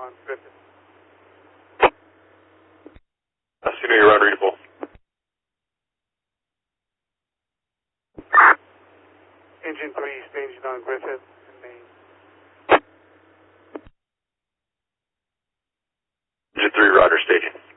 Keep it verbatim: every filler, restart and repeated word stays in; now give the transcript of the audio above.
on Griffith. Uh, Cedar, you're unreadable. Engine three, staging on Griffith, Maine. Engine three, Roger, staging.